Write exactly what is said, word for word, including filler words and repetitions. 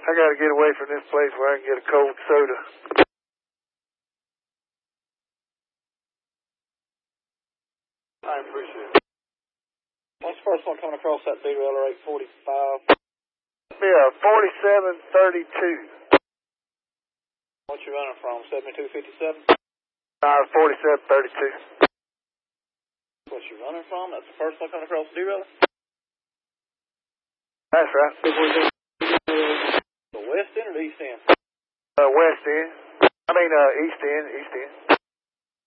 I gotta get away from this place where I can get a cold soda. I appreciate it. What's the first one coming across that derailleur eight forty-five? Yeah, forty-seven thirty-two. What you running from, seventy-two fifty-seven? Uh, forty-seven thirty-two. What you running from? That's the first one coming across the derailleur? That's right. The west end or the east end? Uh, west end. I mean, uh, east end, east end.